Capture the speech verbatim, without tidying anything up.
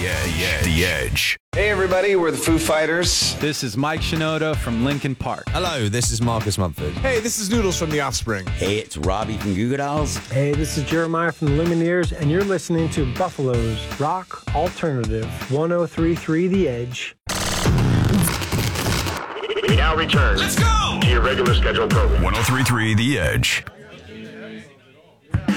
Edge. The Edge. Hey everybody, we're the Foo Fighters. This is Mike Shinoda from Linkin Park. Hello, this is Marcus Mumford. Hey, this is Noodles from The Offspring. Hey, it's Robbie from Goo Goo Dolls. Hey, this is Jeremiah from the Lumineers, and you're listening to Buffalo's Rock Alternative, one oh three point three The Edge. We now return. Let's go! To your regular scheduled program. one oh three point three The Edge.